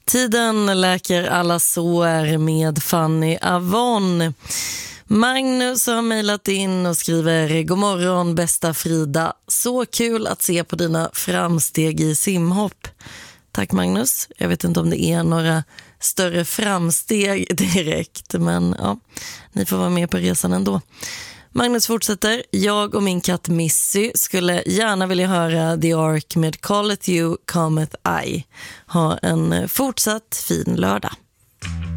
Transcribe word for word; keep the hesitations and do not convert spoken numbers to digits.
Tiden läker alla sår med Fanny Avon. Magnus har mejlat in och skriver: God morgon bästa Frida. Så kul att se på dina framsteg i simhopp. Tack Magnus. Jag vet inte om det är några större framsteg direkt, men ja, ni får vara med på resan ändå. Magnus fortsätter: jag och min katt Missy skulle gärna vilja höra The Ark med Call It You, Cometh I. Ha en fortsatt fin lördag.